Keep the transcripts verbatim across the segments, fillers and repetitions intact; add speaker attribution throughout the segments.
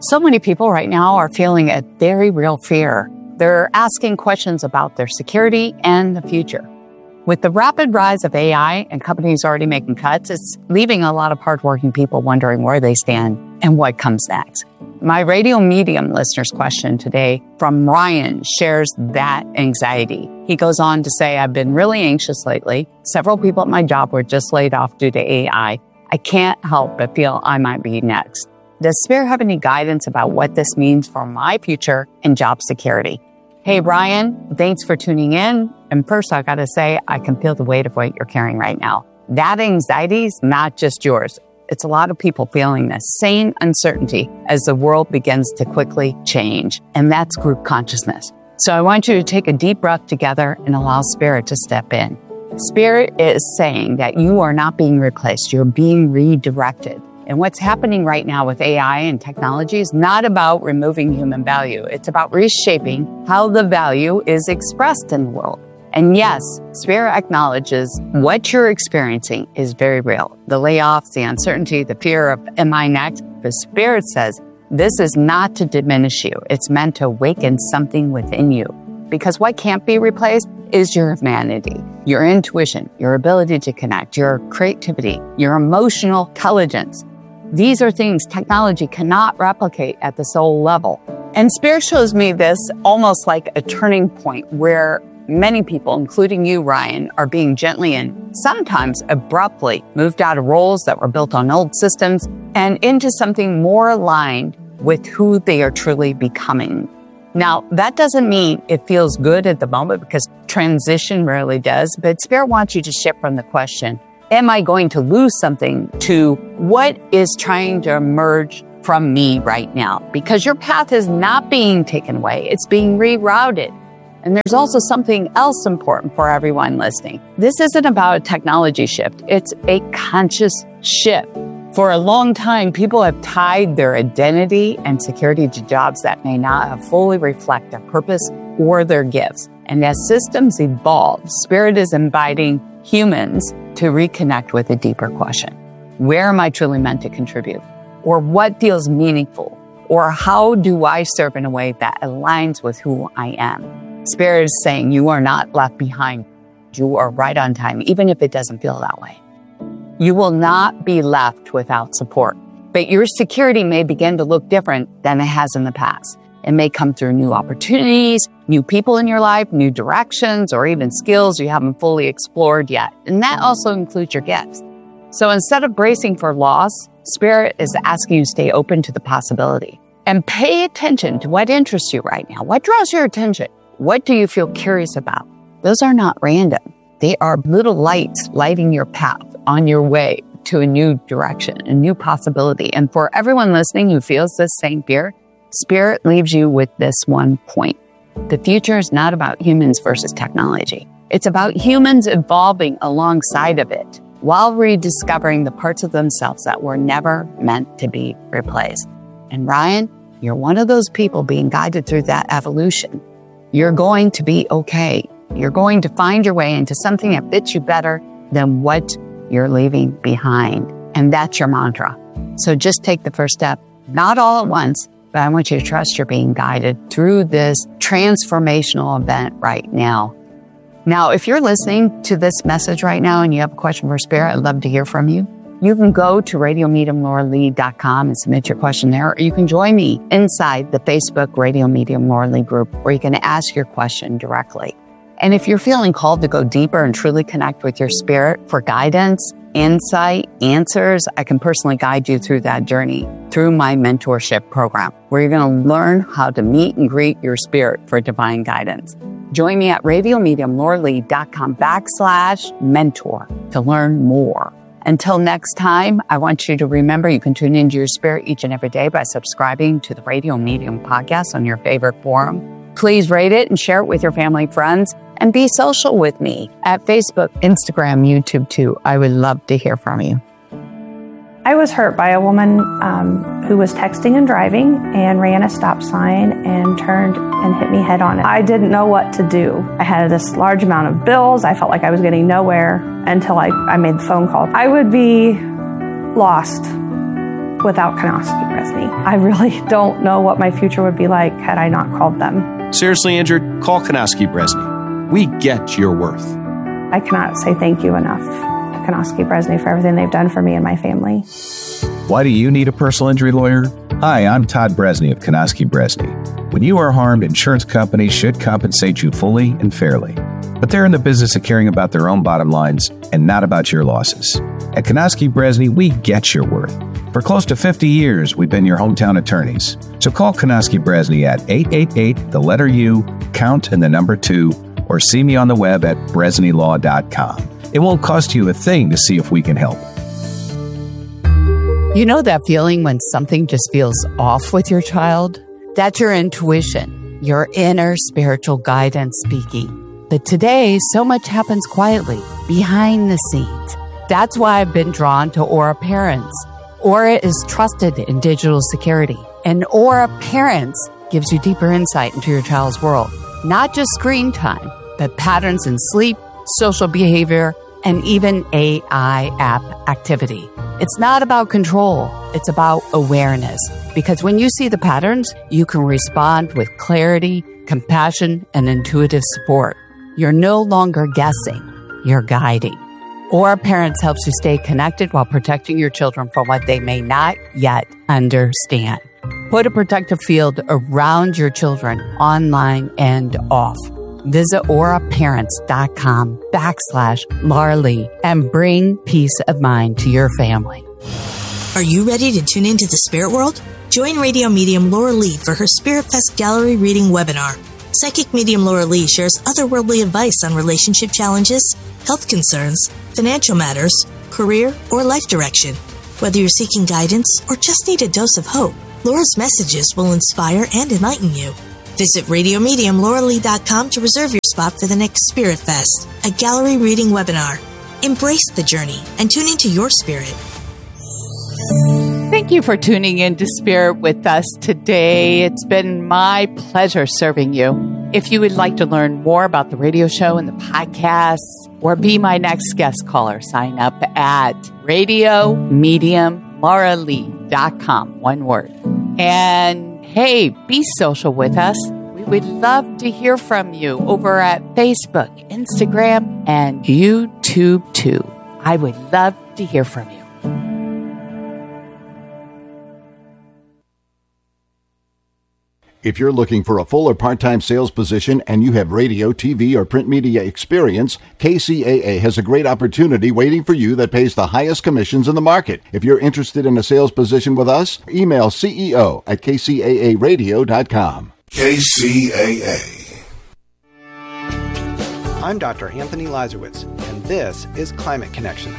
Speaker 1: So many people right now are feeling a very real fear. They're asking questions about their security and the future. With the rapid rise of A I and companies already making cuts, it's leaving a lot of hardworking people wondering where they stand and what comes next. My Radio Medium listeners' question today from Ryan shares that anxiety. He goes on to say, I've been really anxious lately. Several people at my job were just laid off due to A I. I can't help but feel I might be next. Does Spirit have any guidance about what this means for my future and job security? Hey, Ryan, thanks for tuning in. And first, I got to say, I can feel the weight of what you're carrying right now. That anxiety is not just yours. It's a lot of people feeling the same uncertainty as the world begins to quickly change. And that's group consciousness. So I want you to take a deep breath together and allow Spirit to step in. Spirit is saying that you are not being replaced. You're being redirected. And what's happening right now with A I and technology is not about removing human value. It's about reshaping how the value is expressed in the world. And yes, Spirit acknowledges what you're experiencing is very real. The layoffs, the uncertainty, the fear of am I next? But Spirit says this is not to diminish you. It's meant to awaken something within you. Because what can't be replaced is your humanity, your intuition, your ability to connect, your creativity, your emotional intelligence. These are things technology cannot replicate at the soul level. And Spirit shows me this almost like a turning point where many people, including you, Ryan, are being gently and sometimes abruptly moved out of roles that were built on old systems and into something more aligned with who they are truly becoming. Now, that doesn't mean it feels good at the moment because transition rarely does, but Spirit wants you to shift from the question, am I going to lose something, to what is trying to emerge from me right now? Because your path is not being taken away. It's being rerouted. And there's also something else important for everyone listening. This isn't about a technology shift. It's a conscious shift. For a long time, people have tied their identity and security to jobs that may not fully reflect their purpose or their gifts. And as systems evolve, Spirit is inviting humans to reconnect with a deeper question. Where am I truly meant to contribute? Or what feels meaningful? Or how do I serve in a way that aligns with who I am? Spirit is saying you are not left behind. You are right on time, even if it doesn't feel that way. You will not be left without support, but your security may begin to look different than it has in the past. It may come through new opportunities, new people in your life, new directions, or even skills you haven't fully explored yet. And that also includes your gifts. So instead of bracing for loss, Spirit is asking you to stay open to the possibility and pay attention to what interests you right now. What draws your attention? What do you feel curious about? Those are not random. They are little lights lighting your path on your way to a new direction, a new possibility. And for everyone listening who feels this same fear, Spirit leaves you with this one point. The future is not about humans versus technology. It's about humans evolving alongside of it while rediscovering the parts of themselves that were never meant to be replaced. And Ryan, you're one of those people being guided through that evolution. You're going to be okay. You're going to find your way into something that fits you better than what you're leaving behind. And that's your mantra. So just take the first step, not all at once, but I want you to trust you're being guided through this transformational event right now. Now, if you're listening to this message right now and you have a question for Spirit, I'd love to hear from you. You can go to radio medium laura lee dot com and submit your question there, or you can join me inside the Facebook Radio Medium Laura Lee group where you can ask your question directly. And if you're feeling called to go deeper and truly connect with your spirit for guidance, insight, answers, I can personally guide you through that journey through my mentorship program, where you're going to learn how to meet and greet your spirit for divine guidance. Join me at radio medium laura lee dot com backslash mentor to learn more. Until next time, I want you to remember you can tune into your spirit each and every day by subscribing to the Radio Medium podcast on your favorite forum. Please rate it and share it with your family, friends, and be social with me at Facebook, Instagram, YouTube too. I would love to hear from you.
Speaker 2: I was hurt by a woman um, who was texting and driving and ran a stop sign and turned and hit me head on. I didn't know what to do. I had this large amount of bills. I felt like I was getting nowhere until I, I made the phone call. I would be lost without Kanoski Bresny. I really don't know what my future would be like had I not called them.
Speaker 3: Seriously injured? Call Kanoski Bresny. We get your worth.
Speaker 2: I cannot say thank you enough to Kanoski Bresny for everything they've done for me and my family.
Speaker 4: Why do you need a personal injury lawyer? Hi, I'm Todd Bresny of Kanoski Bresny. When you are harmed, insurance companies should compensate you fully and fairly. But they're in the business of caring about their own bottom lines and not about your losses. At Kanoski Bresny, we get your worth. For close to fifty years, we've been your hometown attorneys. So call Kanoski Bresny at eight eight eight, the letter U, count and the number two, or see me on the web at bresny law dot com. It won't cost you a thing to see if we can help.
Speaker 1: You know that feeling when something just feels off with your child? That's your intuition, your inner spiritual guidance speaking. But today, so much happens quietly, behind the scenes. That's why I've been drawn to Aura Parents. Aura is trusted in digital security, and Aura Parents gives you deeper insight into your child's world. Not just screen time, but patterns in sleep, social behavior, and even A I app activity. It's not about control, it's about awareness. Because when you see the patterns, you can respond with clarity, compassion, and intuitive support. You're no longer guessing, you're guiding. Aura Parents helps you stay connected while protecting your children from what they may not yet understand. Put a protective field around your children, online and off. Visit auraparents.com backslash Laura Lee and bring peace of mind to your family.
Speaker 5: Are you ready to tune into the spirit world? Join radio medium Laura Lee for her Spirit Fest Gallery Reading webinar. Psychic medium Laura Lee shares otherworldly advice on relationship challenges, health concerns, financial matters, career, or life direction. Whether you're seeking guidance or just need a dose of hope, Laura's messages will inspire and enlighten you. Visit radio medium laura lee dot com to reserve your spot for the next Spirit Fest, a gallery reading webinar. Embrace the journey and tune into your spirit.
Speaker 6: Thank you for tuning in to Spirit with us today. It's been my pleasure serving you. If you would like to learn more about the radio show and the podcasts, or be my next guest caller, sign up at radio medium laura lee dot com, one word. And hey, be social with us. We would love to hear from you over at Facebook, Instagram, and YouTube too. I would love to hear from you.
Speaker 7: If you're looking for a full or part-time sales position and you have radio, T V, or print media experience, K C A A has a great opportunity waiting for you that pays the highest commissions in the market. If you're interested in a sales position with us, email C E O at k c a a radio dot com.
Speaker 8: K C A A.
Speaker 9: I'm Doctor Anthony Lazarowitz, and this is Climate Connections.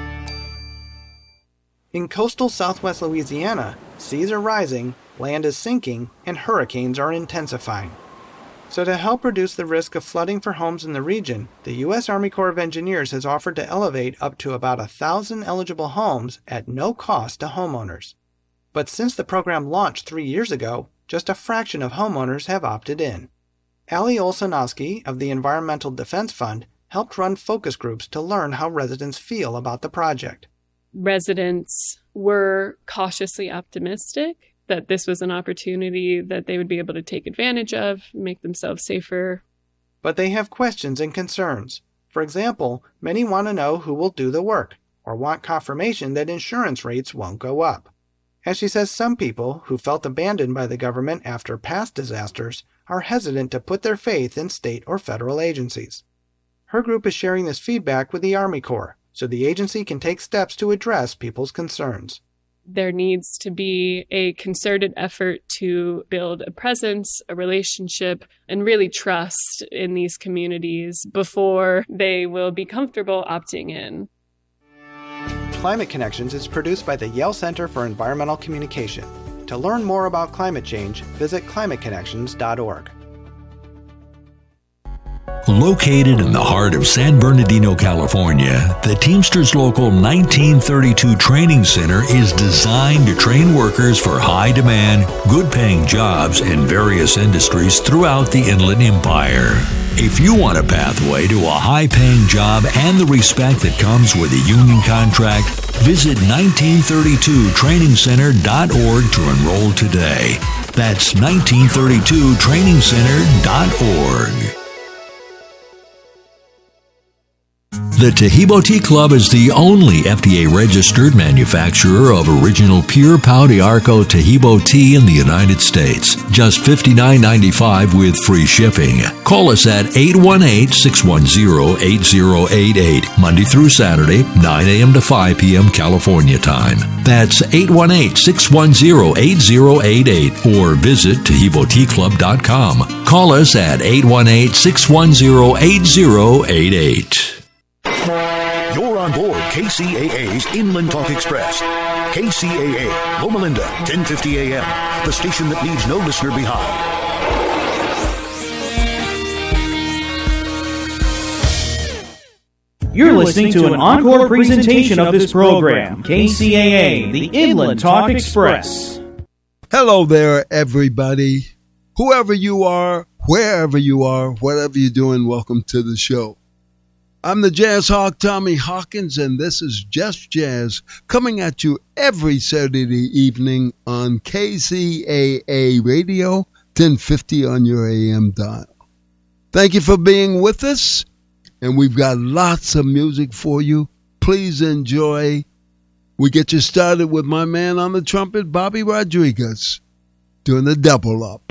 Speaker 9: In coastal southwest Louisiana, seas are rising, land is sinking, and hurricanes are intensifying. So to help reduce the risk of flooding for homes in the region, the U S Army Corps of Engineers has offered to elevate up to about a thousand eligible homes at no cost to homeowners. But since the program launched three years ago, just a fraction of homeowners have opted in. Ali Olsonowski of the Environmental Defense Fund helped run focus groups to learn how residents feel about the project.
Speaker 10: Residents were cautiously optimistic that this was an opportunity that they would be able to take advantage of, make themselves safer.
Speaker 9: But they have questions and concerns. For example, many want to know who will do the work, or want confirmation that insurance rates won't go up. As she says, some people who felt abandoned by the government after past disasters are hesitant to put their faith in state or federal agencies. Her group is sharing this feedback with the Army Corps, so the agency can take steps to address people's concerns.
Speaker 10: There needs to be a concerted effort to build a presence, a relationship, and really trust in these communities before they will be comfortable opting in.
Speaker 9: Climate Connections is produced by the Yale Center for Environmental Communication. To learn more about climate change, visit climate connections dot org.
Speaker 11: Located in the heart of San Bernardino, California, the Teamsters Local nineteen thirty-two Training Center is designed to train workers for high-demand, good-paying jobs in various industries throughout the Inland Empire. If you want a pathway to a high-paying job and the respect that comes with a union contract, visit nineteen thirty-two training center dot org to enroll today. That's nineteen thirty-two training center dot org. The Taheebo Tea Club is the only F D A-registered manufacturer of original pure Pau de Arco Taheebo tea in the United States. Just fifty-nine ninety-five with free shipping. Call us at eight one eight, six one zero, eight zero eight eight, Monday through Saturday, nine a.m. to five p.m. California time. That's eight one eight, six one zero, eight zero eight eight, or visit Taheebo Tea Club dot com. Call us at eight one eight, six one zero, eight zero eight eight.
Speaker 8: You're on board K C A A's Inland Talk Express. K C A A, Loma Linda, ten fifty a.m., the station that leaves no listener behind.
Speaker 12: You're listening to an encore presentation of this program, K C A A, the Inland Talk Express.
Speaker 13: Hello there, everybody. Whoever you are, wherever you are, whatever you're doing, welcome to the show. I'm the Jazz Hawk, Tommy Hawkins, and this is Just Jazz, coming at you every Saturday evening on K C A A Radio, ten fifty on your A M dial. Thank you for being with us, and we've got lots of music for you. Please enjoy. We get you started with my man on the trumpet, Bobby Rodriguez, doing the double up.